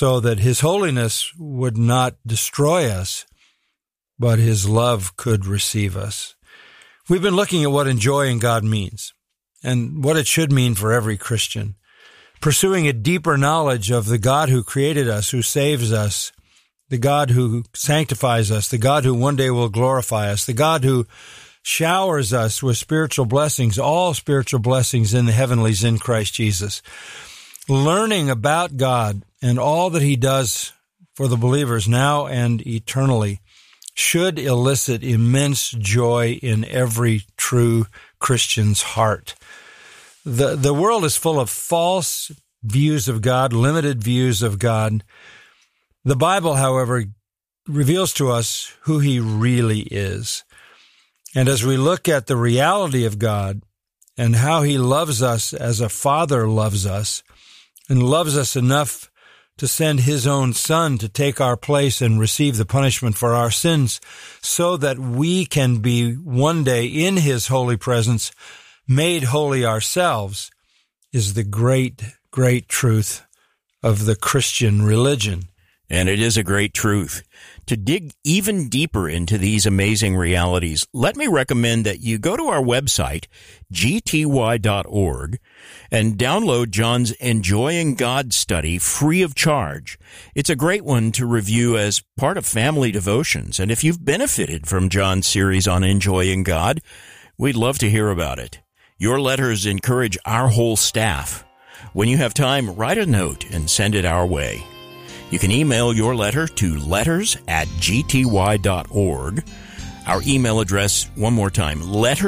so that his holiness would not destroy us, but his love could receive us. We've been looking at what enjoying God means and what it should mean for every Christian. Pursuing a deeper knowledge of the God who created us, who saves us, the God who sanctifies us, the God who one day will glorify us, the God who showers us with spiritual blessings, all spiritual blessings in the heavenlies in Christ Jesus. Learning about God and all that he does for the believers now and eternally should elicit immense joy in every true Christian's heart. The world is full of false views of God, limited views of God. The Bible, however, reveals to us who he really is. And as we look at the reality of God and how he loves us as a father loves us, and loves us enough to send his own Son to take our place and receive the punishment for our sins so that we can be one day in his holy presence made holy ourselves, is the great, great truth of the Christian religion. And it is a great truth. To dig even deeper into these amazing realities, let me recommend that you go to our website, gty.org, and download John's Enjoying God study free of charge. It's a great one to review as part of family devotions. And if you've benefited from John's series on enjoying God, we'd love to hear about it. Your letters encourage our whole staff. When you have time, write a note and send it our way. You can email your letter to letters@gty.org. Our email address, one more time,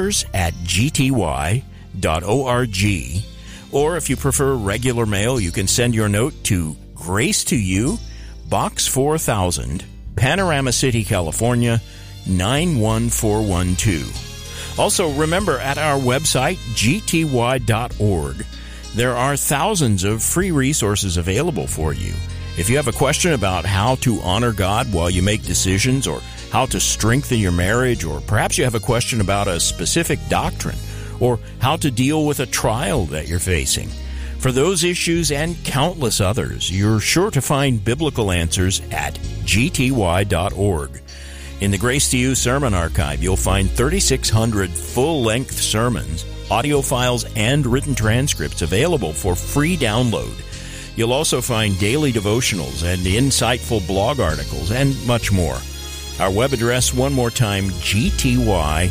letters@gty.org. Or if you prefer regular mail, you can send your note to Grace to You, Box 4000, Panorama City, California, 91412. Also, remember, at our website, gty.org, there are thousands of free resources available for you. If you have a question about how to honor God while you make decisions, or how to strengthen your marriage, or perhaps you have a question about a specific doctrine, or how to deal with a trial that you're facing, for those issues and countless others, you're sure to find biblical answers at gty.org. In the Grace to You Sermon Archive, you'll find 3,600 full-length sermons, audio files, and written transcripts available for free download. You'll also find daily devotionals and insightful blog articles and much more. Our web address, one more time, gty.org.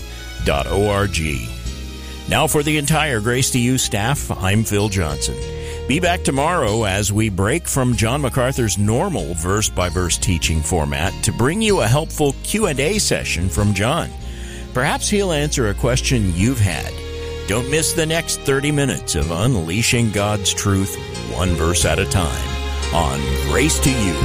Now for the entire Grace to You staff, I'm Phil Johnson. Be back tomorrow as we break from John MacArthur's normal verse-by-verse teaching format to bring you a helpful Q&A session from John. Perhaps he'll answer a question you've had. Don't miss the next 30 minutes of unleashing God's truth one verse at a time on Grace to You.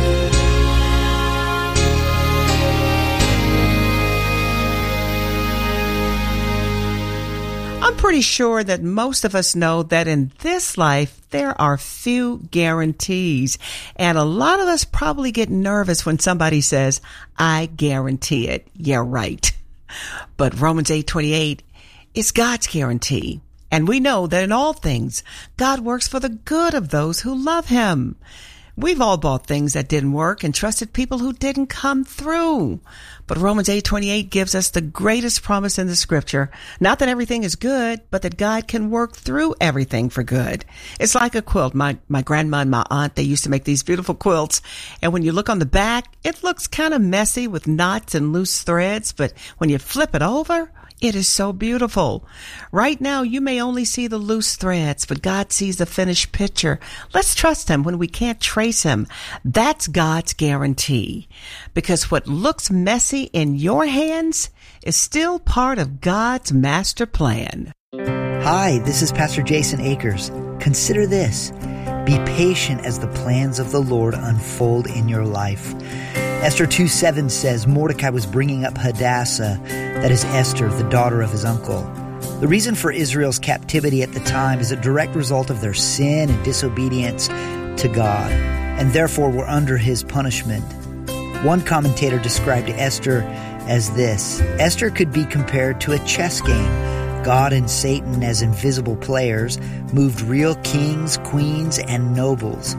I'm pretty sure that most of us know that in this life, there are few guarantees. And a lot of us probably get nervous when somebody says, I guarantee it. Yeah, right. But Romans 8:28 is God's guarantee. And we know that in all things, God works for the good of those who love him. We've all bought things that didn't work and trusted people who didn't come through. But Romans 8:28 gives us the greatest promise in the scripture. Not that everything is good, but that God can work through everything for good. It's like a quilt. My grandma and my aunt, they used to make these beautiful quilts. And when you look on the back, it looks kind of messy with knots and loose threads. But when you flip it over, it is so beautiful. Right now, you may only see the loose threads, but God sees the finished picture. Let's trust him when we can't trace him. That's God's guarantee. Because what looks messy in your hands is still part of God's master plan. Hi, this is Pastor Jason Akers. Consider this. Be patient as the plans of the Lord unfold in your life. Esther 2:7 says Mordecai was bringing up Hadassah, that is Esther, the daughter of his uncle. The reason for Israel's captivity at the time is a direct result of their sin and disobedience to God, and therefore were under his punishment. One commentator described Esther as this: Esther could be compared to a chess game. God and Satan, as invisible players, moved real kings, queens, and nobles.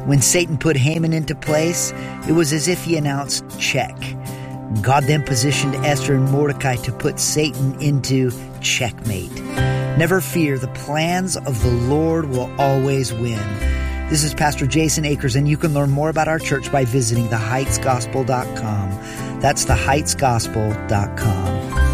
When Satan put Haman into place, it was as if he announced, check. God then positioned Esther and Mordecai to put Satan into checkmate. Never fear, the plans of the Lord will always win. This is Pastor Jason Akers, and you can learn more about our church by visiting theheightsgospel.com. That's theheightsgospel.com.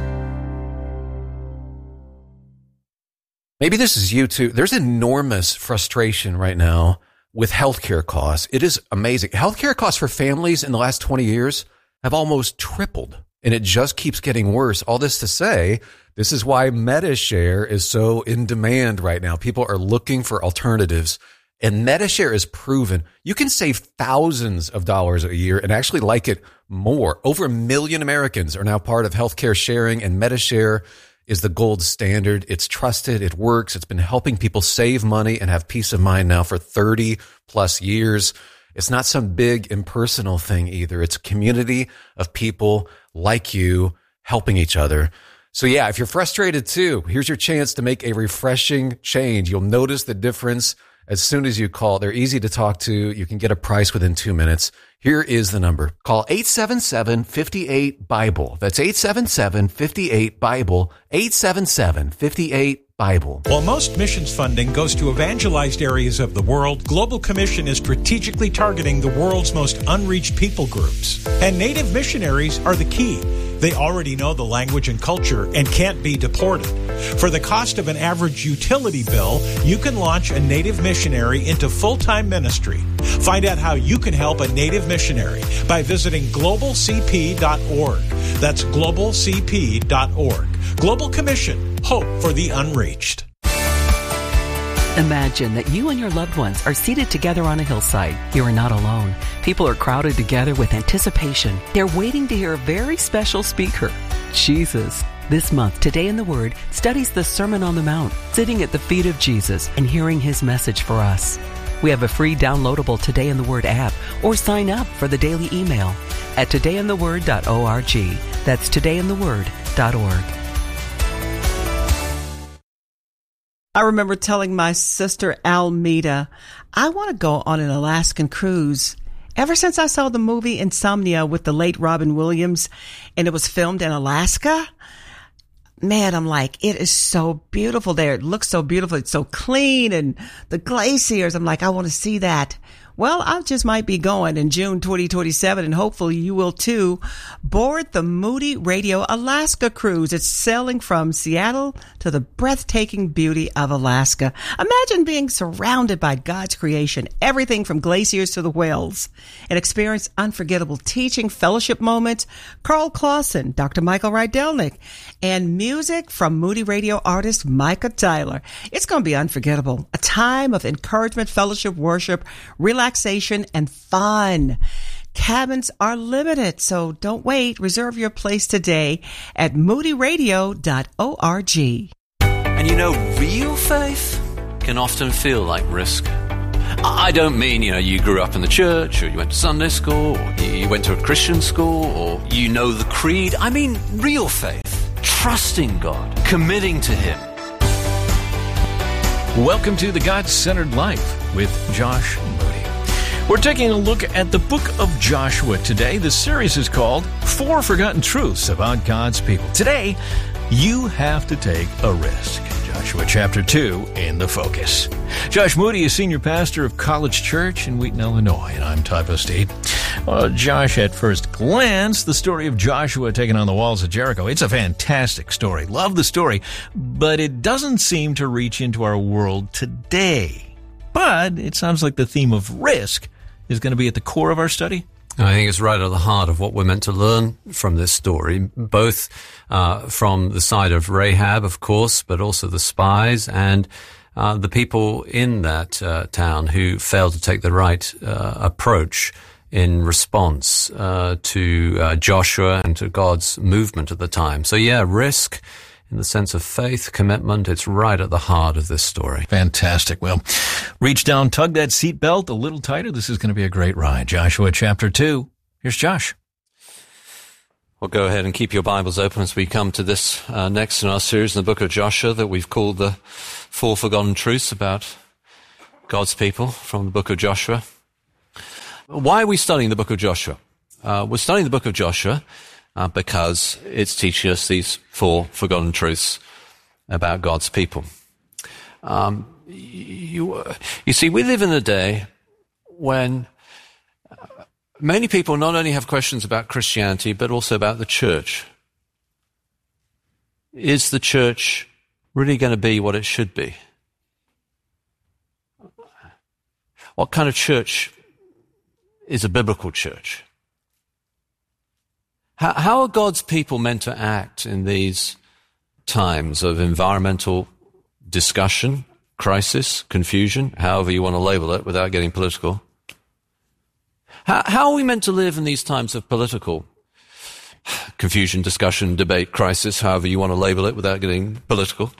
Maybe this is you too. There's enormous frustration right now with healthcare costs. It is amazing. Healthcare costs for families in the last 20 years have almost tripled, and it just keeps getting worse. All this to say, this is why MediShare is so in demand right now. People are looking for alternatives, and MediShare is proven. You can save thousands of dollars a year and actually like it more. Over 1 million Americans are now part of healthcare sharing, and MediShare is the gold standard. It's trusted. It works. It's been helping people save money and have peace of mind now for 30 plus years. It's not some big impersonal thing either. It's a community of people like you helping each other. So yeah, if you're frustrated too, here's your chance to make a refreshing change. You'll notice the difference as soon as you call. They're easy to talk to. You can get a price within 2 minutes. Here is the number. Call 877-58-BIBLE. That's 877-58-BIBLE. 877-58-BIBLE. While most missions funding goes to evangelized areas of the world, Global Commission is strategically targeting the world's most unreached people groups. And native missionaries are the key. They already know the language and culture and can't be deported. For the cost of an average utility bill, you can launch a native missionary into full-time ministry. Find out how you can help a native missionary by visiting globalcp.org. That's globalcp.org. Global Commission, hope for the unreached. Imagine that you and your loved ones are seated together on a hillside. You are not alone. People are crowded together with anticipation. They're waiting to hear a very special speaker, Jesus. This month, Today in the Word studies the Sermon on the Mount, sitting at the feet of Jesus and hearing his message for us. We have a free downloadable Today in the Word app, or sign up for the daily email at todayintheword.org. That's todayintheword.org. I remember telling my sister Almeda, I want to go on an Alaskan cruise. Ever since I saw the movie Insomnia with the late Robin Williams, and it was filmed in Alaska, man, I'm like, it is so beautiful there. It looks so beautiful. It's so clean, and the glaciers, I'm like, I want to see that. Well, I just might be going in June 2027, and hopefully you will too. Board the Moody Radio Alaska Cruise. It's sailing from Seattle to the breathtaking beauty of Alaska. Imagine being surrounded by God's creation, everything from glaciers to the whales, and experience unforgettable teaching, fellowship moments, Carl Clausen, Dr. Michael Rydelnik, and music from Moody Radio artist Micah Tyler. It's going to be unforgettable. A time of encouragement, fellowship, worship, relaxation, and fun. Cabins are limited, so don't wait. Reserve your place today at moodyradio.org. And you know, real faith can often feel like risk. I don't mean, you grew up in the church, or you went to Sunday school, or you went to a Christian school, or you know the creed. I mean real faith, trusting God, committing to Him. Welcome to The God-Centered Life with Josh Moody. We're taking a look at the book of Joshua today. The series is called 4 Forgotten Truths About God's People. Today, you have to take a risk. Joshua chapter 2 in the focus. Josh Moody is senior pastor of College Church in Wheaton, Illinois, and I'm Typo State. Josh, at first glance, the story of Joshua taking on the walls of Jericho, it's a fantastic story. Love the story, but it doesn't seem to reach into our world today. But it sounds like the theme of risk is going to be at the core of our study. I think it's right at the heart of what we're meant to learn from this story, both from the side of Rahab, of course, but also the spies and the people in that town who failed to take the right approach in response to Joshua and to God's movement at the time. So yeah, risk in the sense of faith, commitment, it's right at the heart of this story. Fantastic. Well, reach down, tug that seatbelt a little tighter. This is going to be a great ride. Joshua chapter 2. Here's Josh. Well, go ahead and keep your Bibles open as we come to this next in our series in the book of Joshua that we've called the 4 Forgotten Truths about God's people from the book of Joshua. Why are we studying the book of Joshua? We're studying the book of Joshua because it's teaching us these 4 forgotten truths about God's people. You see, we live in a day when many people not only have questions about Christianity, but also about the church. Is the church really going to be what it should be? What kind of church is a biblical church? How are God's people meant to act in these times of environmental discussion, crisis, confusion, however you want to label it without getting political? How are we meant to live in these times of political confusion, discussion, debate, crisis, however you want to label it without getting political?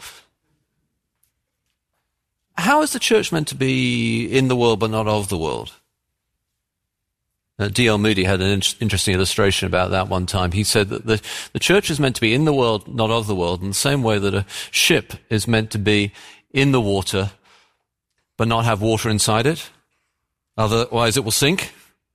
How is the church meant to be in the world but not of the world? D.L. Moody had an interesting illustration about that one time. He said that the church is meant to be in the world, not of the world, in the same way that a ship is meant to be in the water but not have water inside it. Otherwise it will sink.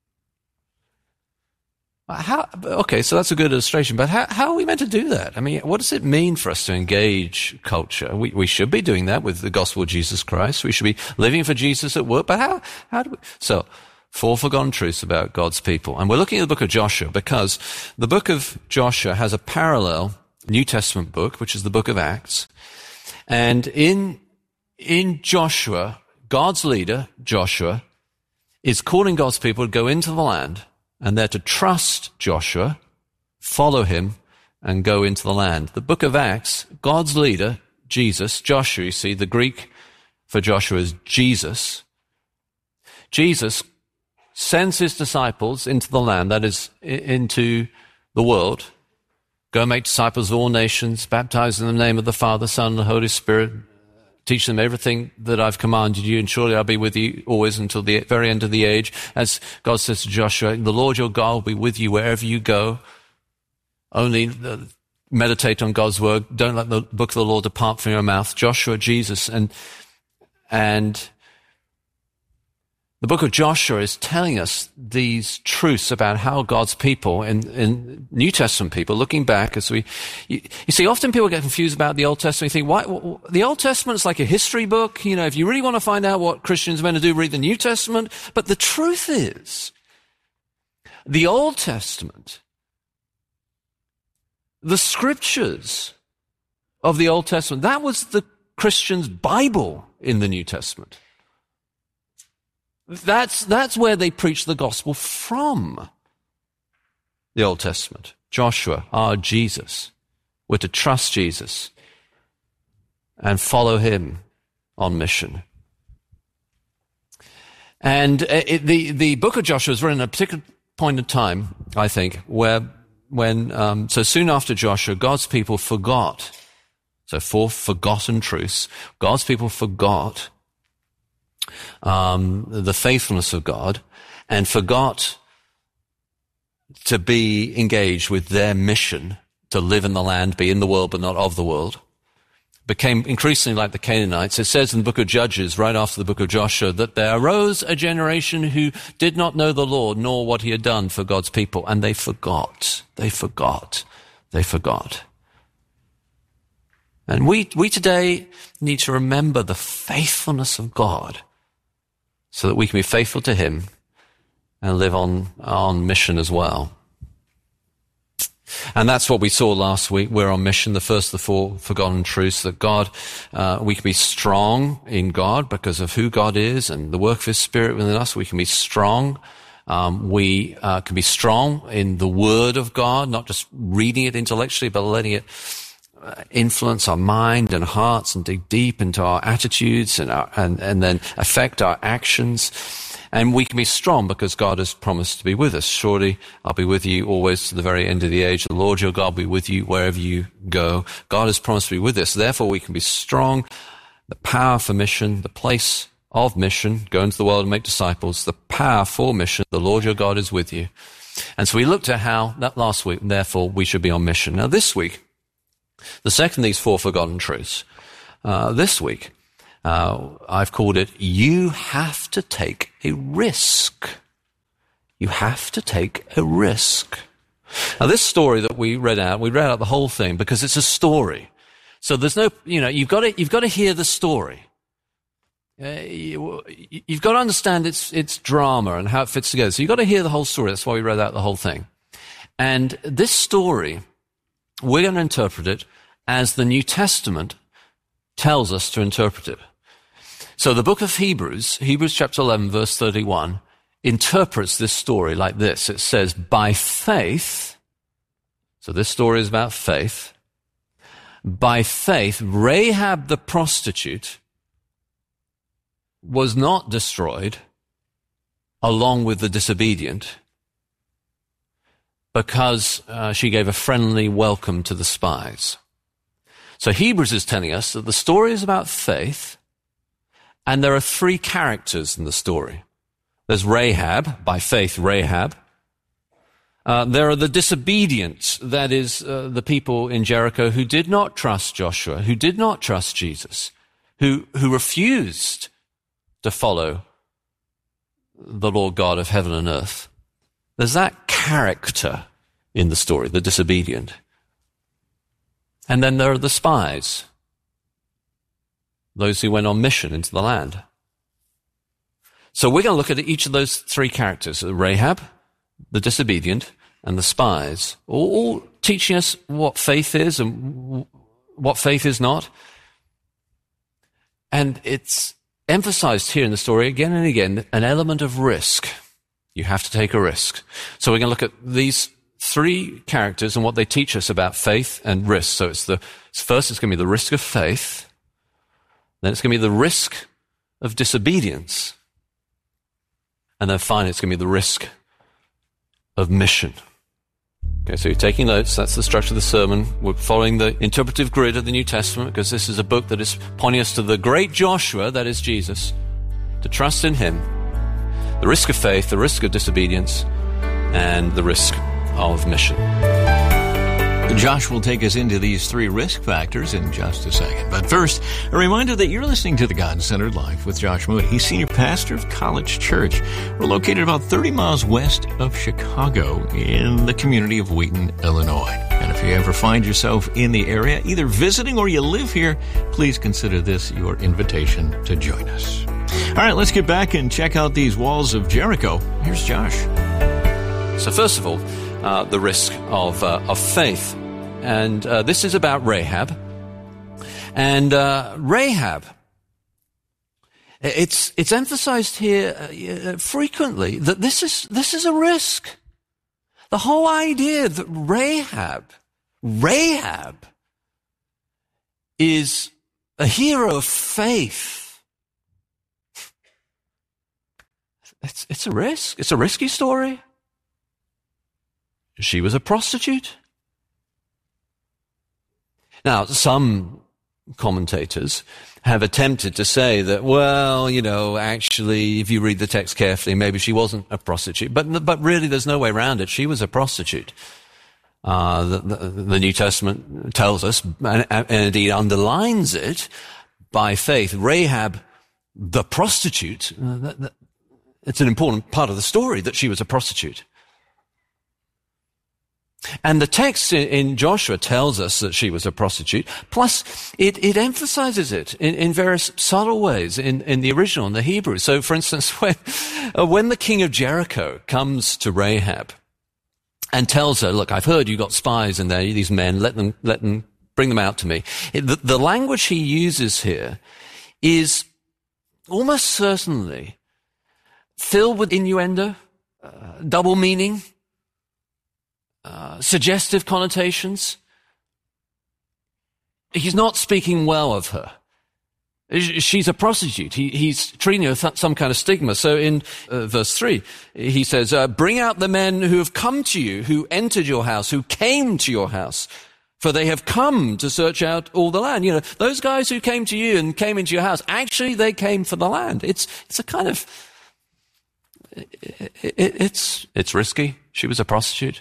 Okay, so that's a good illustration, but how are we meant to do that? I mean, what does it mean for us to engage culture? We should be doing that with the gospel of Jesus Christ. We should be living for Jesus at work, but how do we? So, 4 forgotten truths about God's people. And we're looking at the book of Joshua because the book of Joshua has a parallel New Testament book, which is the book of Acts. And in Joshua, God's leader, Joshua, is calling God's people to go into the land, and they're to trust Joshua, follow him, and go into the land. The book of Acts, God's leader, Jesus, Joshua, you see, the Greek for Joshua is Jesus. Jesus sends his disciples into the land, that is, into the world. Go make disciples of all nations, baptize in the name of the Father, Son, and the Holy Spirit. Teach them everything that I've commanded you, and surely I'll be with you always until the very end of the age. As God says to Joshua, the Lord your God will be with you wherever you go. Only meditate on God's word. Don't let the book of the law depart from your mouth. Joshua, Jesus, and the book of Joshua is telling us these truths about how God's people in New Testament people, looking back as you see, often people get confused about the Old Testament. You think, why, the Old Testament is like a history book. You know, if you really want to find out what Christians are meant to do, read the New Testament. But the truth is, the Old Testament, the scriptures of the Old Testament, that was the Christian's Bible in the New Testament. That's where they preach the gospel from. The Old Testament. Joshua, our Jesus. We're to trust Jesus and follow him on mission. And the book of Joshua is written at a particular point in time, I think, so soon after Joshua, God's people forgot. So 4 forgotten truths. God's people forgot the faithfulness of God and forgot to be engaged with their mission to live in the land, be in the world but not of the world, became increasingly like the Canaanites. It says in the book of Judges, right after the book of Joshua, that there arose a generation who did not know the Lord nor what he had done for God's people, and they forgot. And we today need to remember the faithfulness of God so that we can be faithful to him and live on mission as well. And that's what we saw last week. We're on mission. The first of the 4 forgotten truths, that God, we can be strong in God because of who God is and the work of his Spirit within us. We can be strong. We can be strong in the Word of God, not just reading it intellectually, but letting it influence our mind and hearts and dig deep into our attitudes and then affect our actions. And we can be strong because God has promised to be with us. Surely I'll be with you always to the very end of the age. The Lord your God will be with you wherever you go. God has promised to be with us. Therefore we can be strong. The power for mission, the place of mission, go into the world and make disciples. The power for mission, the Lord your God is with you. And so we looked at how that last week, and therefore we should be on mission. Now this week, the second of these 4 forgotten truths, this week, I've called it, you have to take a risk. You have to take a risk. Now, this story that we read out the whole thing because it's a story. So there's no, you've got to hear the story. You've got to understand its drama and how it fits together. So you've got to hear the whole story. That's why we read out the whole thing. And this story, we're going to interpret it as the New Testament tells us to interpret it. So the book of Hebrews chapter 11, verse 31, interprets this story like this. It says, by faith, so this story is about faith, by faith, Rahab the prostitute was not destroyed along with the disobedient because she gave a friendly welcome to the spies. So Hebrews is telling us that the story is about faith, and there are three characters in the story. There's Rahab, by faith Rahab. There are the disobedient, that is, the people in Jericho who did not trust Joshua, who did not trust Jesus, who refused to follow the Lord God of heaven and earth. There's that character in the story, the disobedient. And then there are the spies, those who went on mission into the land. So we're going to look at each of those three characters, Rahab, the disobedient, and the spies, all teaching us what faith is and what faith is not. And it's emphasized here in the story again and again, an element of risk. You have to take a risk. So we're going to look at these three characters and what they teach us about faith and risk. So first it's going to be the risk of faith, then it's going to be the risk of disobedience, and then finally it's going to be the risk of mission. Okay, so you're taking notes. That's the structure of the sermon. We're following the interpretive grid of the New Testament because this is a book that is pointing us to the great Joshua, that is Jesus, to trust in him, the risk of faith, the risk of disobedience, and the risk of mission. Josh will take us into these three risk factors in just a second. But first, a reminder that you're listening to The God-Centered Life with Josh Moody. He's senior pastor of College Church. We're located about 30 miles west of Chicago in the community of Wheaton, Illinois. And if you ever find yourself in the area, either visiting or you live here, please consider this your invitation to join us. All right, let's get back and check out these walls of Jericho. Here's Josh. So first of all, the risk of faith. And this is about Rahab. And Rahab, it's emphasized here frequently that this is a risk. The whole idea that Rahab is a hero of faith. It's a risk. It's a risky story. She was a prostitute. Now, some commentators have attempted to say that, well, actually, if you read the text carefully, maybe she wasn't a prostitute. But really, there's no way around it. She was a prostitute. The New Testament tells us, and indeed underlines it, by faith. Rahab, the prostitute, it's an important part of the story that she was a prostitute. And the text in Joshua tells us that she was a prostitute. Plus, it emphasizes it in various subtle ways in the original, in the Hebrew. So, for instance, when the king of Jericho comes to Rahab and tells her, look, I've heard you got spies in there, these men, let them bring them out to me. The language he uses here is almost certainly filled with innuendo, double meaning, suggestive connotations. He's not speaking well of her. She's a prostitute. He's treating her with some kind of stigma. So in verse 3, he says, bring out the men who have come to you, who entered your house, who came to your house, for they have come to search out all the land. Those guys who came to you and came into your house, actually they came for the land. It's a kind of, it's risky. She was a prostitute.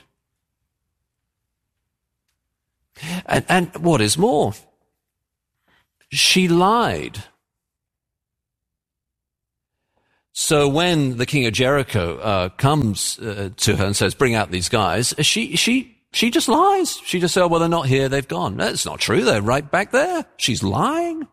And what is more, she lied So when the king of Jericho comes to her and says, bring out these guys, she just lies. She just says, oh, well, they're not here, they've gone. That's not true, they're right back there. She's lying.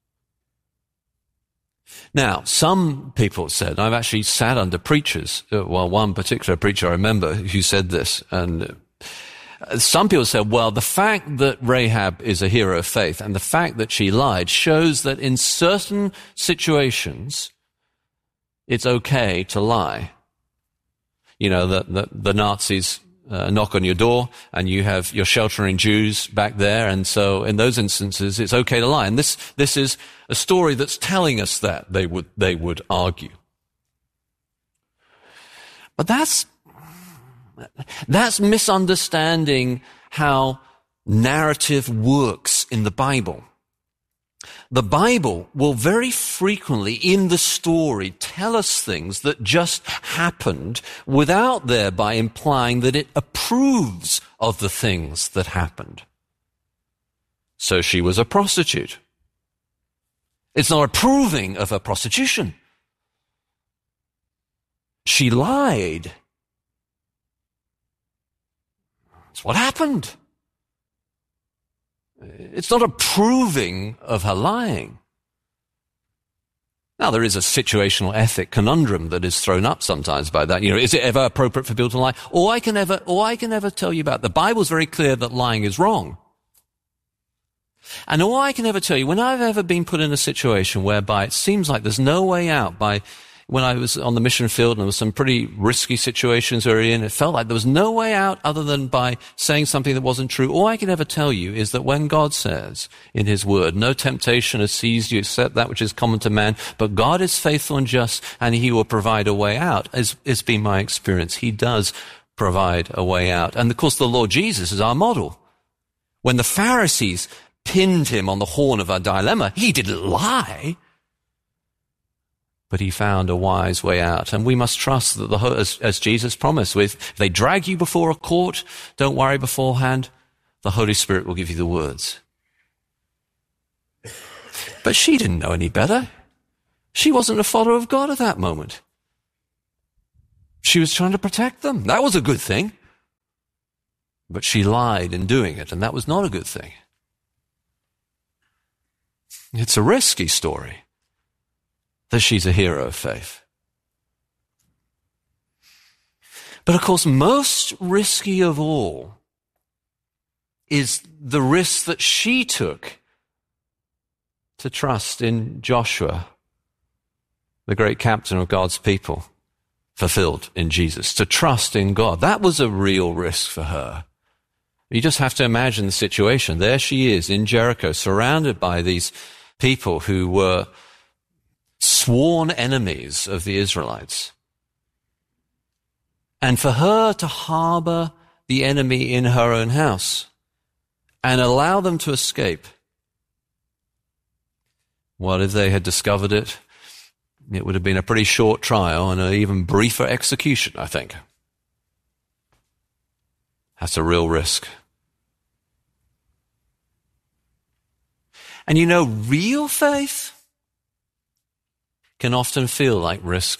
Now, some people said, I've actually sat under preachers, one particular preacher I remember who said this, and some people said, well, the fact that Rahab is a hero of faith and the fact that she lied shows that in certain situations, it's okay to lie. You know, the Nazis knock on your door and you're sheltering Jews back there, and so in those instances, it's okay to lie. And this is a story that's telling us that, they would argue. But that's misunderstanding how narrative works in the Bible. The Bible will very frequently in the story tell us things that just happened without thereby implying that it approves of the things that happened. So she was a prostitute. It's not approving of her prostitution. She lied. That's what happened. It's not approving of her lying. Now, there is a situational ethic conundrum that is thrown up sometimes by that. You know, is it ever appropriate for people to lie? All I can ever tell you about, the Bible's very clear that lying is wrong. And all I can ever tell you, when I've ever been put in a situation whereby it seems like there's no way out, when I was on the mission field and there was some pretty risky situations we were in, it felt like there was no way out other than by saying something that wasn't true. All I can ever tell you is that when God says in his word, no temptation has seized you except that which is common to man, but God is faithful and just and he will provide a way out, has been my experience. He does provide a way out. And of course the Lord Jesus is our model. When the Pharisees pinned him on the horn of a dilemma, he didn't lie. But he found a wise way out. And we must trust that, as Jesus promised, if they drag you before a court, don't worry beforehand. The Holy Spirit will give you the words. But she didn't know any better. She wasn't a follower of God at that moment. She was trying to protect them. That was a good thing. But she lied in doing it, and that was not a good thing. It's a risky story that she's a hero of faith. But of course, most risky of all is the risk that she took to trust in Joshua, the great captain of God's people, fulfilled in Jesus, to trust in God. That was a real risk for her. You just have to imagine the situation. There she is in Jericho, surrounded by these people who were sworn enemies of the Israelites. And for her to harbor the enemy in her own house and allow them to escape, well, if they had discovered it, it would have been a pretty short trial and an even briefer execution, I think. That's a real risk. And you know, real faith can often feel like risk.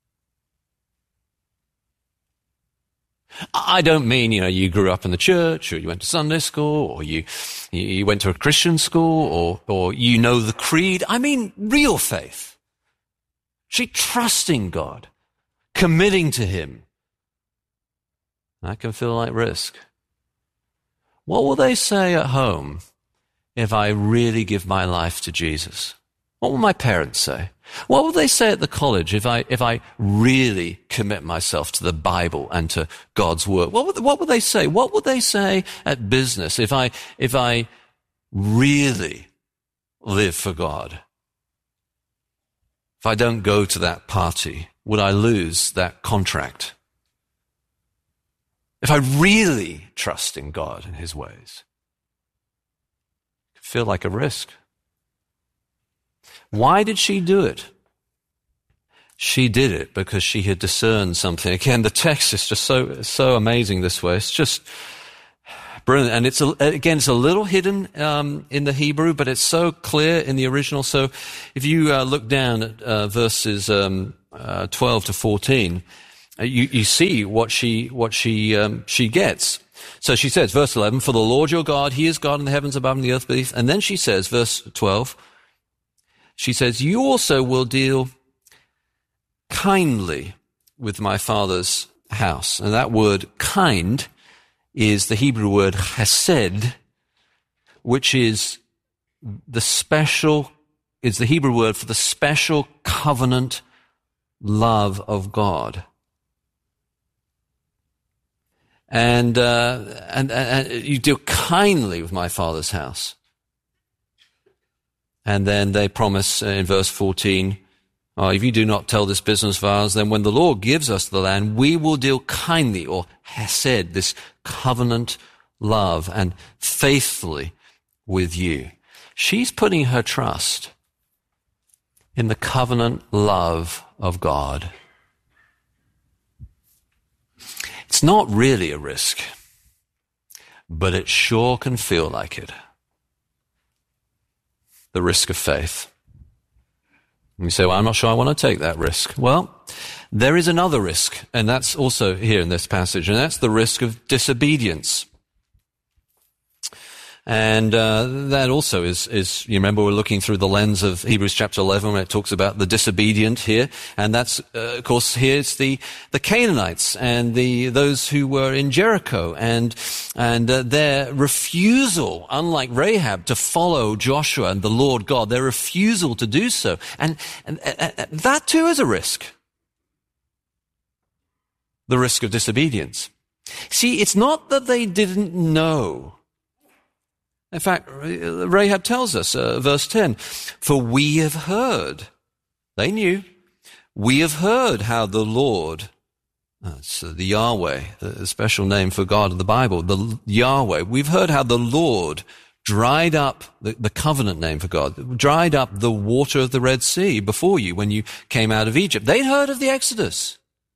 I don't mean, you grew up in the church, or you went to Sunday school, or you went to a Christian school, or you know the creed. I mean real faith. She trusting God, committing to him. That can feel like risk. What will they say at home if I really give my life to Jesus? What will my parents say? What will they say at the college if I really commit myself to the Bible and to God's word? What will they say? What would they say at business if I really live for God? If I don't go to that party, would I lose that contract? If I really trust in God and his ways, it could feel like a risk. Why did she do it? She did it because she had discerned something. Again, the text is just so amazing this way. It's just brilliant. And it's a little hidden in the Hebrew, but it's so clear in the original. So if you look down at verses 12 to 14, you see what she gets. So she says, verse 11, "For the Lord your God, he is God in the heavens above and the earth beneath." And then she says, verse 12, she says, "You also will deal kindly with my father's house." And that word kind is the Hebrew word chesed, which is the Hebrew word for the special covenant love of God. And you deal kindly with my father's house. And then they promise in verse 14, "If you do not tell this business of ours, then when the Lord gives us the land, we will deal kindly," or hesed, this covenant love, and faithfully with you. She's putting her trust in the covenant love of God. It's not really a risk, but it sure can feel like it. The risk of faith. And you say, "Well, I'm not sure I want to take that risk." Well, there is another risk, and that's also here in this passage, and that's the risk of disobedience. And that also is, you remember we're looking through the lens of Hebrews chapter 11 when it talks about the disobedient here. And that's, of course, here's the Canaanites and those who were in Jericho and their refusal, unlike Rahab, to follow Joshua and the Lord God, their refusal to do so. And that too is a risk. The risk of disobedience. See, it's not that they didn't know. In fact, Rahab tells us, verse 10, "For we have heard," they knew, "we have heard how the Lord," it's the Yahweh, the special name for God in the Bible, the Yahweh, "we've heard how the Lord dried up," the covenant name for God, "dried up the water of the Red Sea before you when you came out of Egypt." They'd heard of the Exodus.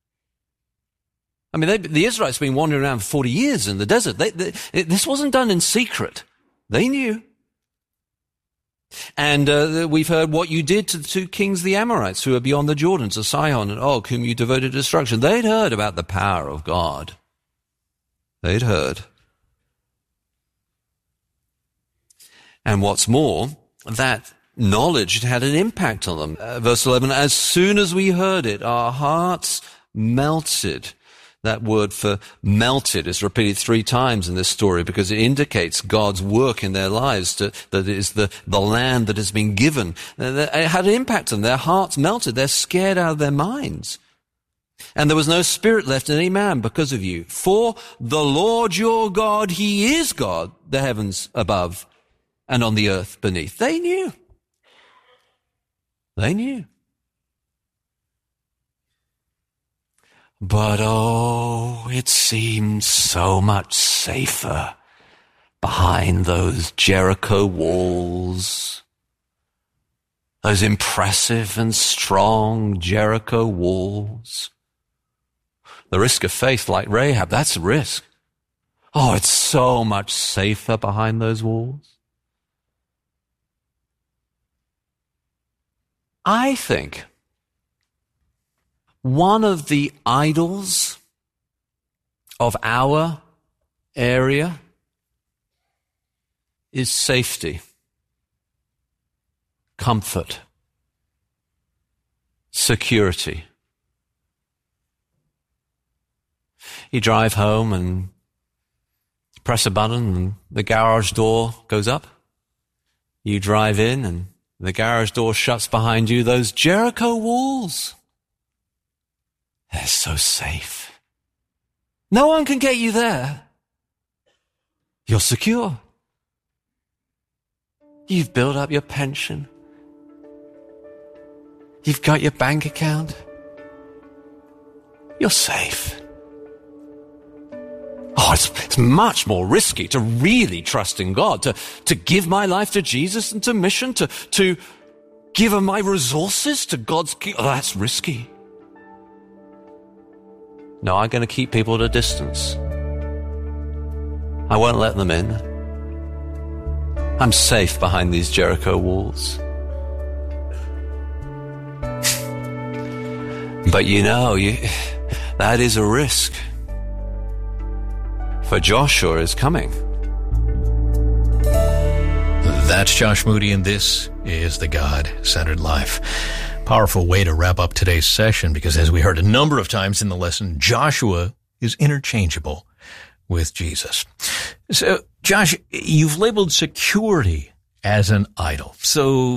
I mean, the Israelites have been wandering around for 40 years in the desert. This wasn't done in secret. They knew. And we've heard what you did to the two kings, the Amorites, who are beyond the Jordan, to Sihon and Og, whom you devoted to destruction. They'd heard about the power of God. They'd heard. And what's more, that knowledge had an impact on them. Verse 11, "As soon as we heard it, our hearts melted." That word for melted is repeated 3 times in this story because it indicates God's work in their lives, that it is the land that has been given. It had an impact on them. Their hearts melted. They're scared out of their minds. "And there was no spirit left in any man because of you. For the Lord your God, he is God, the heavens above and on the earth beneath." They knew. They knew. But it seems so much safer behind those Jericho walls, those impressive and strong Jericho walls. The risk of faith, like Rahab, that's a risk. It's so much safer behind those walls. I think one of the idols of our area is safety, comfort, security. You drive home and press a button and the garage door goes up. You drive in and the garage door shuts behind you. Those Jericho walls, they're so safe. No one can get you there. You're secure. You've built up your pension. You've got your bank account. You're safe. It's much more risky to really trust in God, to give my life to Jesus and to mission, to give my resources to God's kingdom. That's risky. No, I'm going to keep people at a distance. I won't let them in. I'm safe behind these Jericho walls. But that is a risk. For Joshua is coming. That's Josh Moody, and this is The God-Centered Life. Powerful way to wrap up today's session, because as we heard a number of times in the lesson, Joshua is interchangeable with Jesus. So, Josh, you've labeled security as an idol. So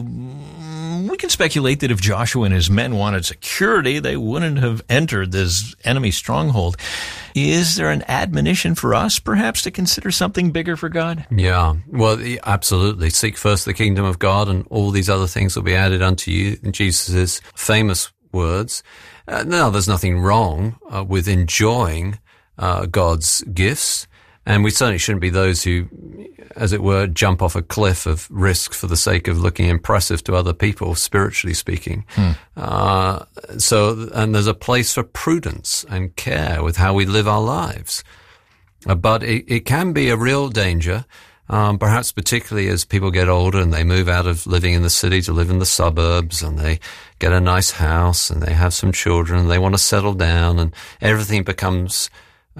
we can speculate that if Joshua and his men wanted security, they wouldn't have entered this enemy stronghold. Is there an admonition for us, perhaps, to consider something bigger for God? Yeah, well, absolutely. Seek first the kingdom of God, and all these other things will be added unto you. In Jesus' famous words. Now, there's nothing wrong with enjoying God's gifts, and we certainly shouldn't be those who, as it were, jump off a cliff of risk for the sake of looking impressive to other people, spiritually speaking. And there's a place for prudence and care with how we live our lives. But it can be a real danger, perhaps particularly as people get older and they move out of living in the city to live in the suburbs, and they get a nice house and they have some children and they want to settle down, and everything becomes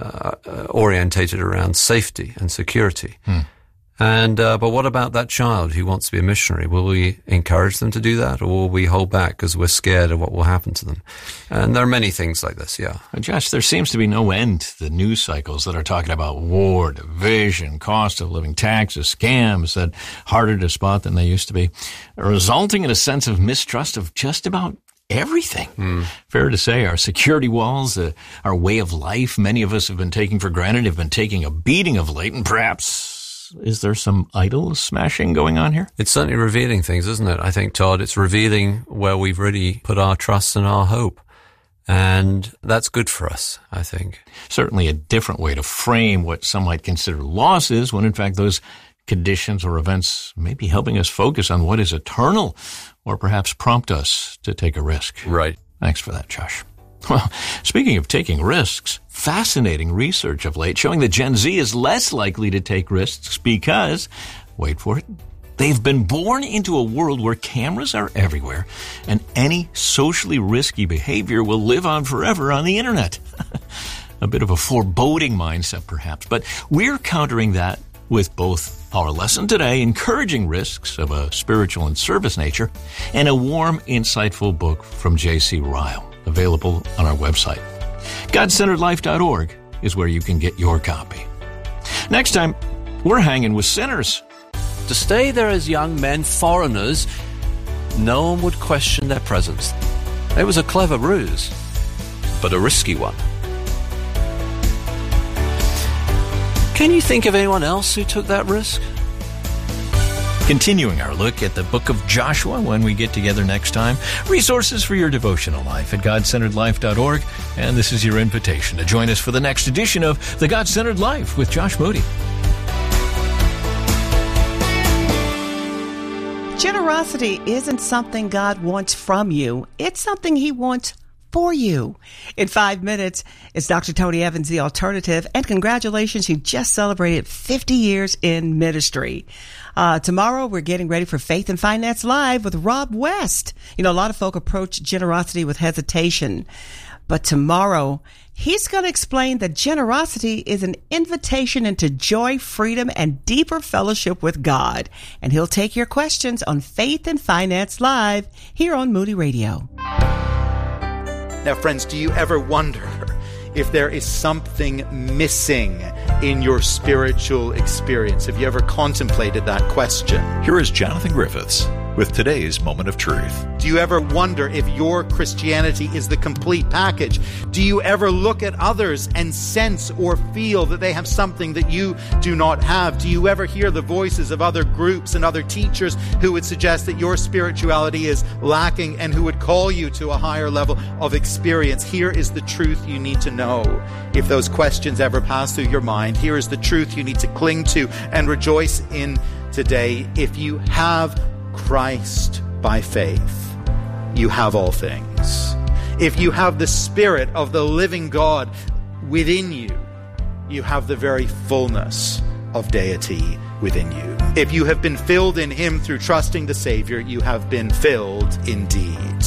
orientated around safety and security. And but what about that child who wants to be a missionary? Will we encourage them to do that, or will we hold back because we're scared of what will happen to them? And there are many things like this, yeah. Josh, there seems to be no end to the news cycles that are talking about war, division, cost of living, taxes, scams that are harder to spot than they used to be, resulting in a sense of mistrust of just about everything. Fair to say our security walls, our way of life, many of us have been taking for granted, have been taking a beating of late, and perhaps is there some idol smashing going on here? It's certainly revealing things, isn't it? I think, Todd, it's revealing where we've really put our trust and our hope. And that's good for us, I think. Certainly a different way to frame what some might consider losses, when in fact those conditions or events may be helping us focus on what is eternal, or perhaps prompt us to take a risk. Right. Thanks for that, Josh. Well, speaking of taking risks, fascinating research of late showing that Gen Z is less likely to take risks because, wait for it, they've been born into a world where cameras are everywhere and any socially risky behavior will live on forever on the internet. A bit of a foreboding mindset, perhaps, but we're countering that with both our lesson today, encouraging risks of a spiritual and service nature, and a warm, insightful book from J.C. Ryle, available on our website. GodCenteredLife.org is where you can get your copy. Next time, we're hanging with sinners. To stay there as young men, foreigners, no one would question their presence. It was a clever ruse, but a risky one. Can you think of anyone else who took that risk? Continuing our look at the book of Joshua when we get together next time. Resources for your devotional life at GodCenteredLife.org. And this is your invitation to join us for the next edition of The God-Centered Life with Josh Moody. Generosity isn't something God wants from you. It's something He wants for you. In 5 minutes, it's Dr. Tony Evans, The Alternative, and congratulations, you just celebrated 50 years in ministry. Tomorrow, we're getting ready for Faith and Finance Live with Rob West. You know, a lot of folk approach generosity with hesitation, but tomorrow, he's going to explain that generosity is an invitation into joy, freedom, and deeper fellowship with God. And he'll take your questions on Faith and Finance Live here on Moody Radio. Now, friends, do you ever wonder if there is something missing in your spiritual experience? Have you ever contemplated that question? Here is Jonathan Griffiths with today's Moment of Truth. Do you ever wonder if your Christianity is the complete package? Do you ever look at others and sense or feel that they have something that you do not have? Do you ever hear the voices of other groups and other teachers who would suggest that your spirituality is lacking and who would call you to a higher level of experience? Here is the truth you need to know. If those questions ever pass through your mind, here is the truth you need to cling to and rejoice in today. If you have Christ by faith, you have all things. If you have the Spirit of the living God within you, you have the very fullness of deity within you. If you have been filled in Him through trusting the Savior, you have been filled indeed. And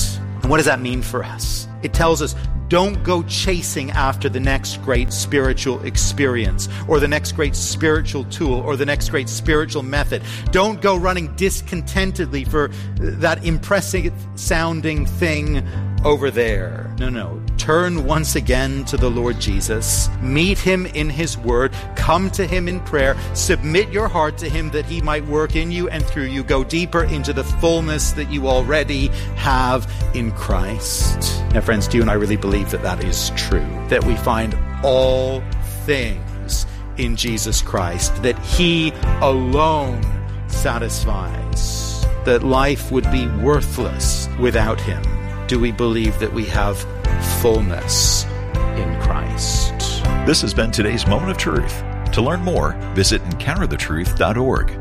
what does that mean for us? It tells us, don't go chasing after the next great spiritual experience or the next great spiritual tool or the next great spiritual method. Don't go running discontentedly for that impressive sounding thing over there. No. Turn once again to the Lord Jesus. Meet him in his word. Come to him in prayer. Submit your heart to him that he might work in you and through you. Go deeper into the fullness that you already have in Christ. Now, friends, do you and I really believe that that is true? That we find all things in Jesus Christ, that he alone satisfies, that life would be worthless without him. Do we believe that we have fullness in Christ? This has been today's Moment of Truth. To learn more, visit encounterthetruth.org.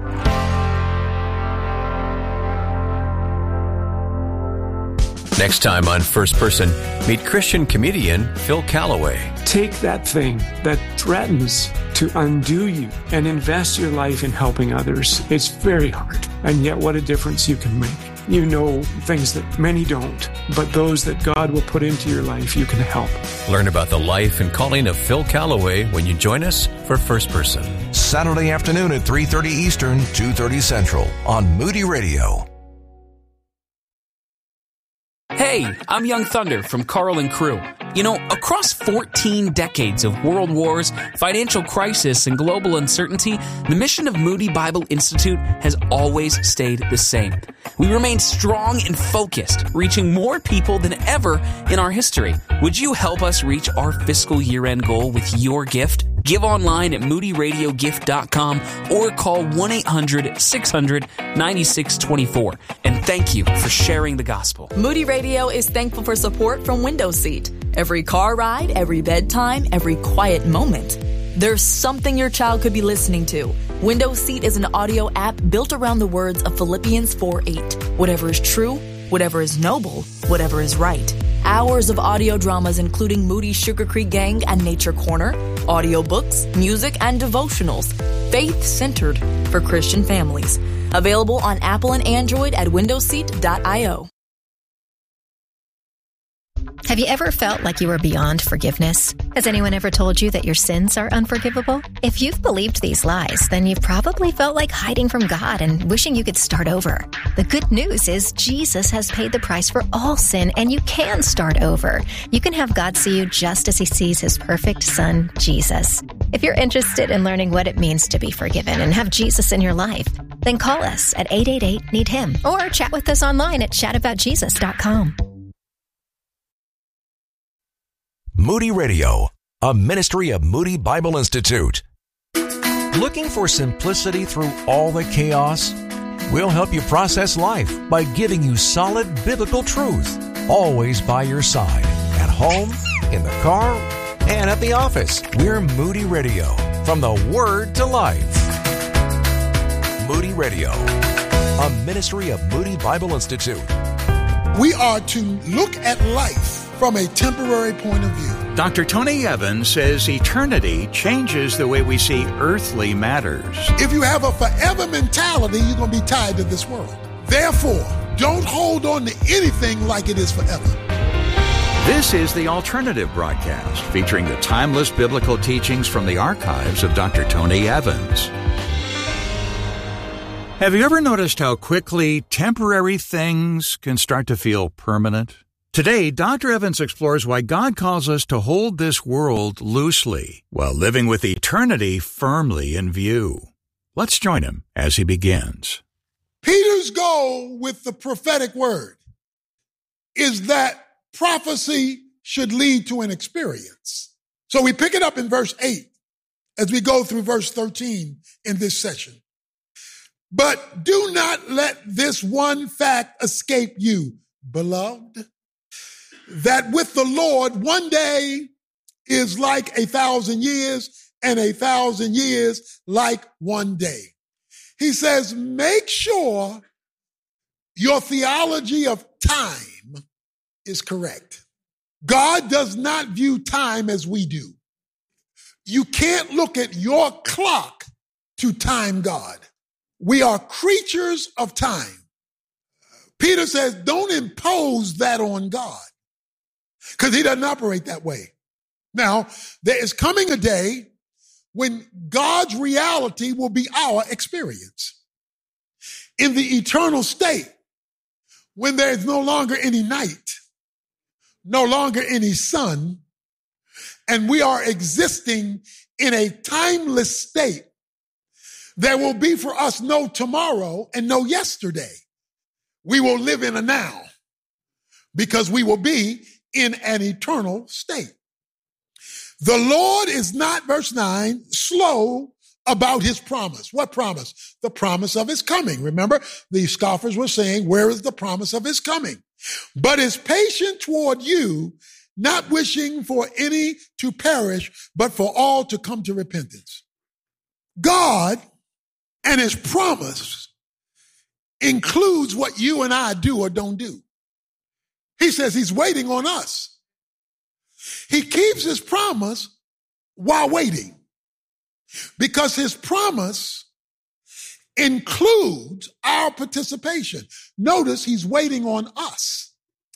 Next time on First Person, meet Christian comedian Phil Callaway. Take that thing that threatens to undo you and invest your life in helping others. It's very hard, and yet what a difference you can make. You know things that many don't, but those that God will put into your life, you can help. Learn about the life and calling of Phil Callaway when you join us for First Person. Saturday afternoon at 3:30 Eastern, 2:30 Central on Moody Radio. Hey, I'm Young Thunder from Carl and Crew. You know, across 14 decades of world wars, financial crisis, and global uncertainty, the mission of Moody Bible Institute has always stayed the same. We remain strong and focused, reaching more people than ever in our history. Would you help us reach our fiscal year-end goal with your gift? Give online at moodyradiogift.com or call 1-800-600-9624. And thank you for sharing the gospel. Moody Radio is thankful for support from Window Seat. Every car ride, every bedtime, every quiet moment. There's something your child could be listening to. Window Seat is an audio app built around the words of Philippians 4:8. Whatever is true, whatever is noble, whatever is right. Hours of audio dramas including Moody's Sugar Creek Gang and Nature Corner, audiobooks, music, and devotionals. Faith-centered for Christian families. Available on Apple and Android at windowseat.io. Have you ever felt like you were beyond forgiveness? Has anyone ever told you that your sins are unforgivable? If you've believed these lies, then you've probably felt like hiding from God and wishing you could start over. The good news is Jesus has paid the price for all sin, and you can start over. You can have God see you just as he sees his perfect son, Jesus. If you're interested in learning what it means to be forgiven and have Jesus in your life, then call us at 888-NEED-HIM or chat with us online at chataboutjesus.com. Moody Radio, a ministry of Moody Bible Institute. Looking for simplicity through all the chaos? We'll help you process life by giving you solid biblical truth, always by your side, at home, in the car, and at the office. We're Moody Radio, from the Word to Life. Moody Radio, a ministry of Moody Bible Institute. We are to look at life from a temporary point of view. Dr. Tony Evans says eternity changes the way we see earthly matters. If you have a forever mentality, you're going to be tied to this world. Therefore, don't hold on to anything like it is forever. This is the Alternative Broadcast, featuring the timeless biblical teachings from the archives of Dr. Tony Evans. Have you ever noticed how quickly temporary things can start to feel permanent? Today, Dr. Evans explores why God calls us to hold this world loosely while living with eternity firmly in view. Let's join him as he begins. Peter's goal with the prophetic word is that prophecy should lead to an experience. So we pick it up in verse 8 as we go through verse 13 in this session. But do not let this one fact escape you, beloved, that with the Lord, one day is like 1,000 years, and 1,000 years like one day. He says, make sure your theology of time is correct. God does not view time as we do. You can't look at your clock to time God. We are creatures of time. Peter says, don't impose that on God, because he doesn't operate that way. Now, there is coming a day when God's reality will be our experience. In the eternal state, when there is no longer any night, no longer any sun, and we are existing in a timeless state, there will be for us no tomorrow and no yesterday. We will live in a now because we will be in an eternal state. The Lord is not, verse 9, slow about his promise. What promise? The promise of his coming. Remember, the scoffers were saying, where is the promise of his coming? But is patient toward you, not wishing for any to perish, but for all to come to repentance. God and his promise includes what you and I do or don't do. He says he's waiting on us. He keeps his promise while waiting, because his promise includes our participation. Notice he's waiting on us.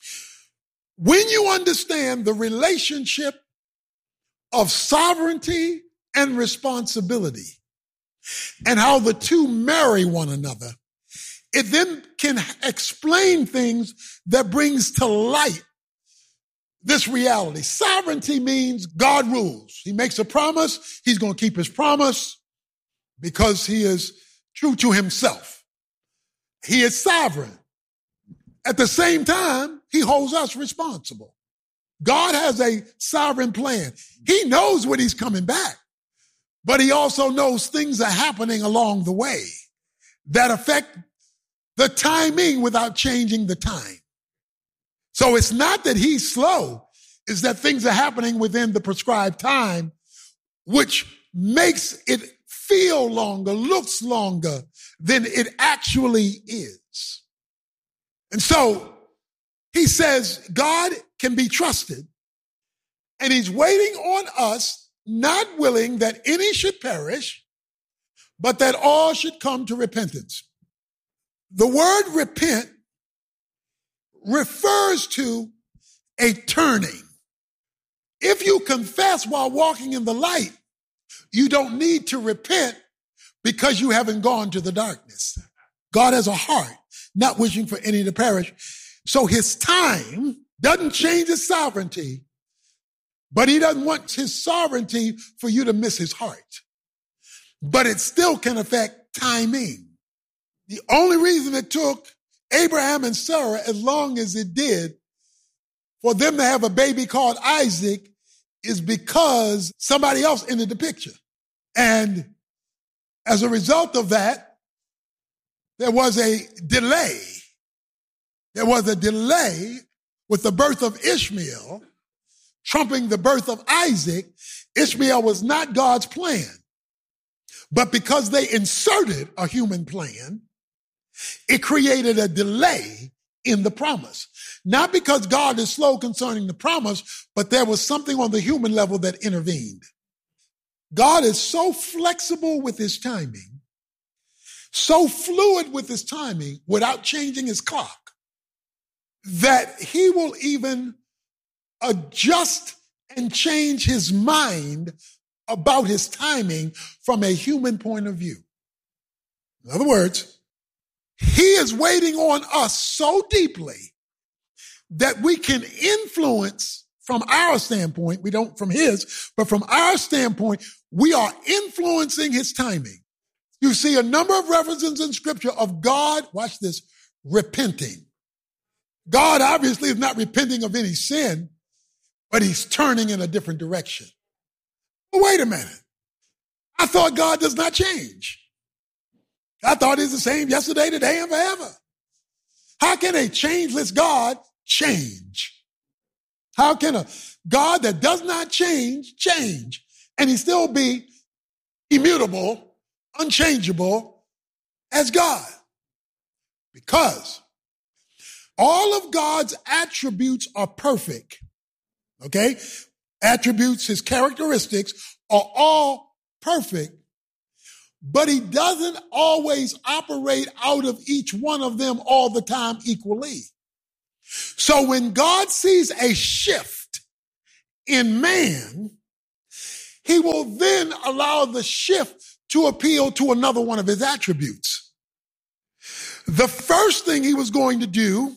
When you understand the relationship of sovereignty and responsibility and how the two marry one another, it then can explain things that brings to light this reality. Sovereignty means God rules. He makes a promise. He's going to keep his promise because he is true to himself. He is sovereign. At the same time, he holds us responsible. God has a sovereign plan. He knows when he's coming back, but he also knows things are happening along the way that affect the timing without changing the time. So it's not that he's slow, it's that things are happening within the prescribed time, which makes it feel longer, looks longer than it actually is. And so he says God can be trusted, and he's waiting on us, not willing that any should perish, but that all should come to repentance. The word repent refers to a turning. If you confess while walking in the light, you don't need to repent because you haven't gone to the darkness. God has a heart, not wishing for any to perish. So his time doesn't change his sovereignty, but he doesn't want his sovereignty for you to miss his heart. But it still can affect timing. The only reason it took Abraham and Sarah as long as it did for them to have a baby called Isaac is because somebody else entered the picture. And as a result of that, there was a delay. There was a delay with the birth of Ishmael, trumping the birth of Isaac. Ishmael was not God's plan. But because they inserted a human plan, it created a delay in the promise. Not because God is slow concerning the promise, but there was something on the human level that intervened. God is so flexible with his timing, so fluid with his timing without changing his clock, that he will even adjust and change his mind about his timing from a human point of view. In other words, he is waiting on us so deeply that we can influence from our standpoint. We don't from his, but from our standpoint, we are influencing his timing. You see a number of references in scripture of God, watch this, repenting. God obviously is not repenting of any sin, but he's turning in a different direction. But wait a minute. I thought God does not change. I thought he's the same yesterday, today, and forever. How can a changeless God change? How can a God that does not change, change, and he still be immutable, unchangeable as God? Because all of God's attributes are perfect, okay? Attributes, his characteristics are all perfect, but he doesn't always operate out of each one of them all the time equally. So when God sees a shift in man, he will then allow the shift to appeal to another one of his attributes. The first thing he was going to do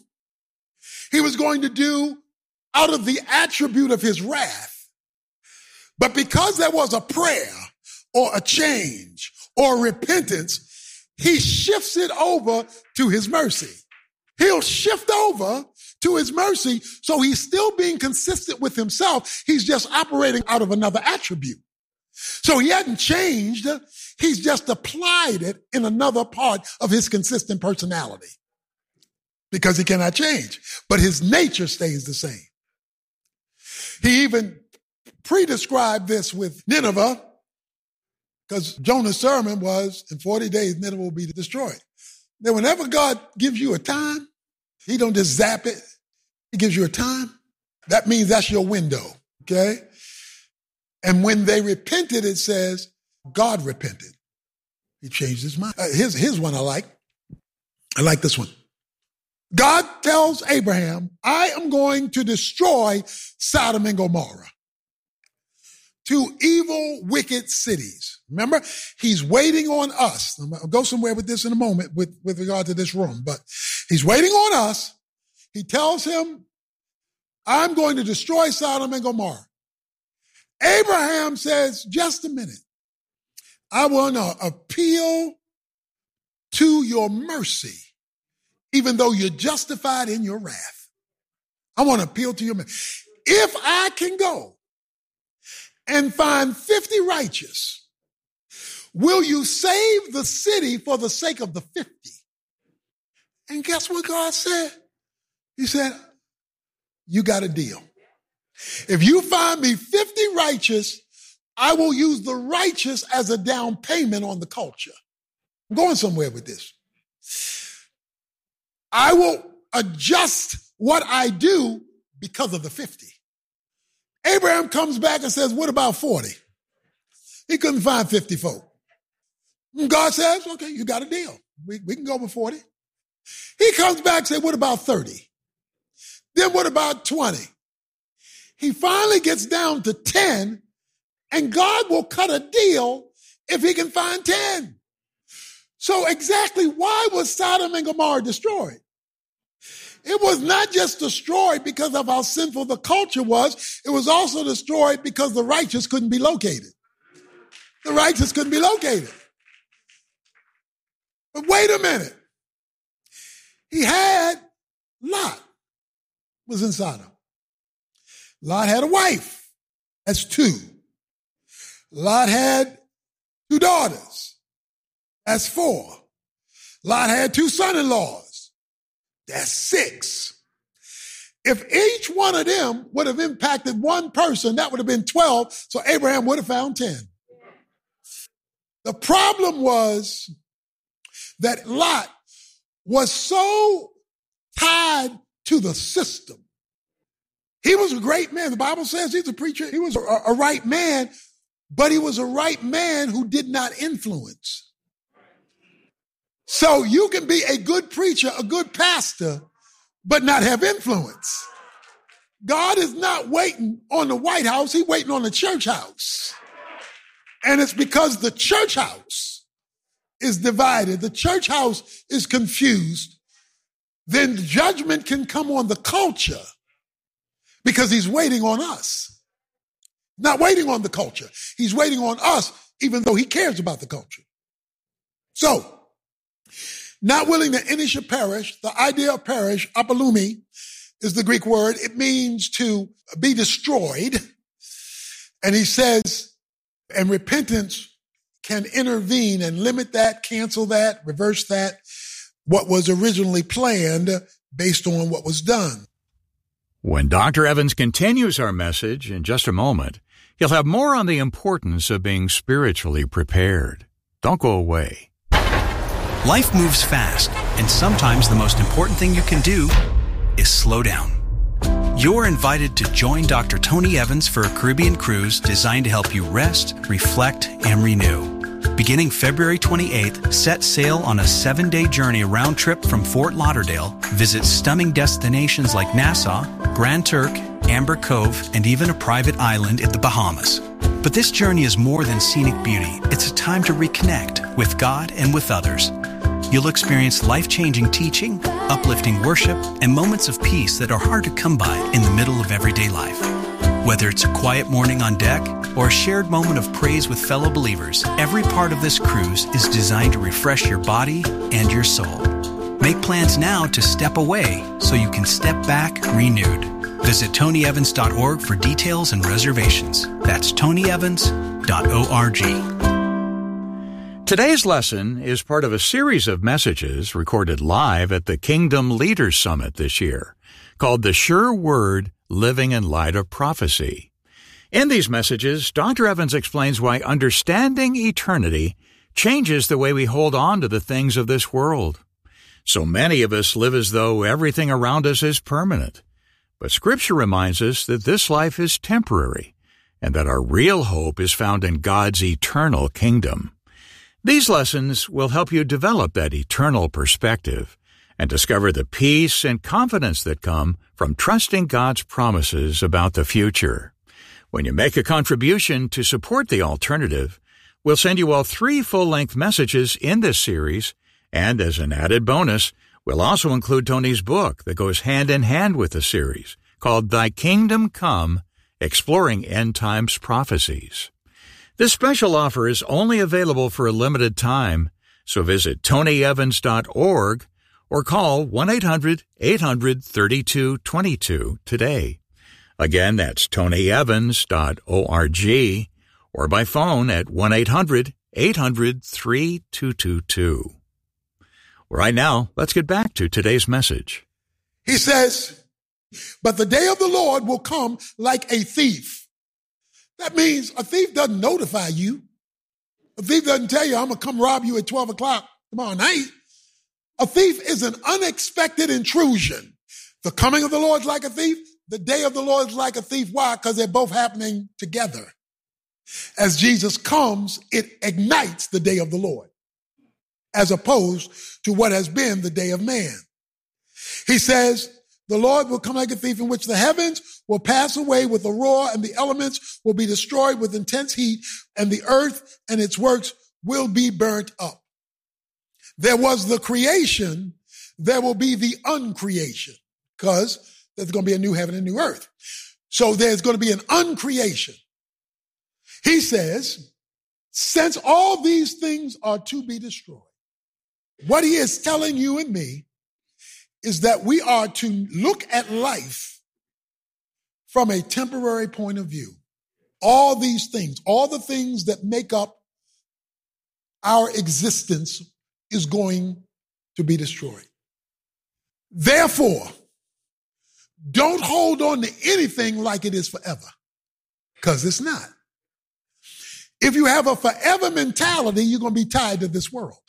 out of the attribute of his wrath. But because there was a prayer or a change or repentance, he shifts it over to his mercy. He'll shift over to his mercy, so he's still being consistent with himself. He's just operating out of another attribute. So he hadn't changed. He's just applied it in another part of his consistent personality because he cannot change, but his nature stays the same. He even pre-described this with Nineveh because Jonah's sermon was, in 40 days, Nineveh will be destroyed. Then whenever God gives you a time, he don't just zap it. He gives you a time. That means that's your window, okay? And when they repented, it says God repented. He changed his mind. Here's one I like. I like this one. God tells Abraham, I am going to destroy Sodom and Gomorrah, 2 evil, wicked cities. Remember, he's waiting on us. I'll go somewhere with this in a moment with regard to this room, but he's waiting on us. He tells him, I'm going to destroy Sodom and Gomorrah. Abraham says, just a minute. I want to appeal to your mercy, even though you're justified in your wrath. I want to appeal to your mercy. If I can go and find 50 righteous, will you save the city for the sake of the 50? And guess what God said? He said, you got a deal. If you find me 50 righteous, I will use the righteous as a down payment on the culture. I'm going somewhere with this. I will adjust what I do because of the 50. Abraham comes back and says, what about 40? He couldn't find 50 folk. And God says, okay, you got a deal. We can go with 40. He comes back and says, what about 30? Then what about 20? He finally gets down to 10, and God will cut a deal if he can find 10. So exactly why was Sodom and Gomorrah destroyed? It was not just destroyed because of how sinful the culture was. It was also destroyed because the righteous couldn't be located. The righteous couldn't be located. But wait a minute. He had Lot was in Sodom. Lot had a wife. That's 2. Lot had 2 daughters. That's 4. Lot had 2 son-in-laws. That's 6. If each one of them would have impacted one person, that would have been 12. So Abraham would have found 10. The problem was that Lot was so tied to the system. He was a great man. The Bible says he's a preacher. He was a right man, but he was a right man who did not influence. So you can be a good preacher, a good pastor, but not have influence. God is not waiting on the White House. He's waiting on the church house. And it's because the church house is divided. The church house is confused. Then judgment can come on the culture because he's waiting on us. Not waiting on the culture. He's waiting on us, even though he cares about the culture. So, not willing that any should perish. The idea of perish, apolumi, is the Greek word. It means to be destroyed. And he says, and repentance can intervene and limit that, cancel that, reverse that, what was originally planned based on what was done. When Dr. Evans continues our message in just a moment, he'll have more on the importance of being spiritually prepared. Don't go away. Life moves fast, and sometimes the most important thing you can do is slow down. You're invited to join Dr. Tony Evans for a Caribbean cruise designed to help you rest, reflect, and renew. Beginning February 28th, set sail on a 7-day journey round trip from Fort Lauderdale. Visit stunning destinations like Nassau, Grand Turk, Amber Cove, and even a private island in the Bahamas. But this journey is more than scenic beauty. It's a time to reconnect with God and with others. You'll experience life-changing teaching, uplifting worship, and moments of peace that are hard to come by in the middle of everyday life. Whether it's a quiet morning on deck or a shared moment of praise with fellow believers, every part of this cruise is designed to refresh your body and your soul. Make plans now to step away so you can step back renewed. Visit TonyEvans.org for details and reservations. That's TonyEvans.org. Today's lesson is part of a series of messages recorded live at the Kingdom Leaders Summit this year, called The Sure Word, Living in Light of Prophecy. In these messages, Dr. Evans explains why understanding eternity changes the way we hold on to the things of this world. So many of us live as though everything around us is permanent. But Scripture reminds us that this life is temporary and that our real hope is found in God's eternal kingdom. These lessons will help you develop that eternal perspective and discover the peace and confidence that come from trusting God's promises about the future. When you make a contribution to support The Alternative, we'll send you all 3 full-length messages in this series, and as an added bonus, we'll also include Tony's book that goes hand in hand with the series, called Thy Kingdom Come, Exploring End Times Prophecies. This special offer is only available for a limited time, so visit TonyEvans.org or call 1-800-800-3222 today. Again, that's TonyEvans.org or by phone at 1-800-800-3222. Right now, let's get back to today's message. He says, but the day of the Lord will come like a thief. That means a thief doesn't notify you. A thief doesn't tell you, I'm going to come rob you at 12 o'clock tomorrow night. A thief is an unexpected intrusion. The coming of the Lord is like a thief. The day of the Lord is like a thief. Why? Because they're both happening together. As Jesus comes, it ignites the day of the Lord, as opposed to what has been the day of man. He says, the Lord will come like a thief, in which the heavens will pass away with a roar, and the elements will be destroyed with intense heat, and the earth and its works will be burnt up. There was the creation, there will be the uncreation, because there's going to be a new heaven and new earth. So there's going to be an uncreation. He says, since all these things are to be destroyed, what he is telling you and me is that we are to look at life from a temporary point of view. All these things, all the things that make up our existence is going to be destroyed. Therefore, don't hold on to anything like it is forever, because it's not. If you have a forever mentality, you're going to be tied to this world.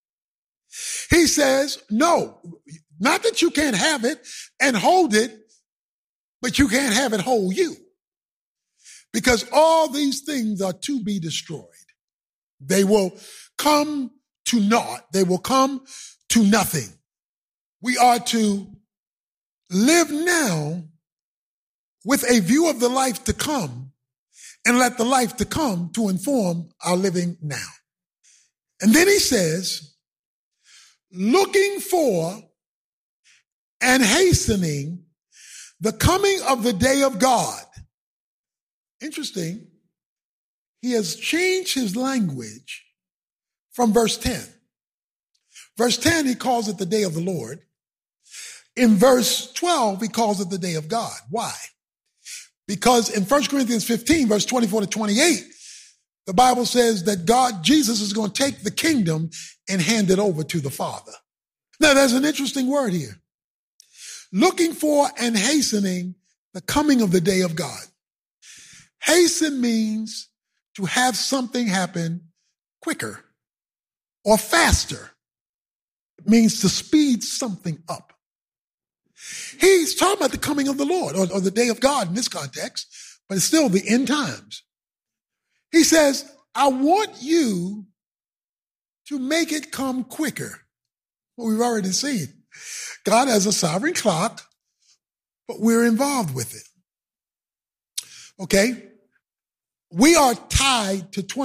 He says, no, not that you can't have it and hold it, but you can't have it hold you. Because all these things are to be destroyed. They will come to naught. They will come to nothing. We are to live now with a view of the life to come, and let the life to come to inform our living now. And then he says, looking for and hastening the coming of the day of God. Interesting. He has changed his language from verse 10. Verse 10, he calls it the day of the Lord. In verse 12, he calls it the day of God. Why? Because in 1 Corinthians 15, verse 24 to 28, the Bible says that Jesus is going to take the kingdom and hand it over to the Father. Now, there's an interesting word here. Looking for and hastening the coming of the day of God. Hasten means to have something happen quicker or faster. It means to speed something up. He's talking about the coming of the Lord or the day of God in this context, but it's still the end times. He says, I want you to make it come quicker. Well, we've already seen. God has a sovereign clock, but we're involved with it. Okay? We are tied to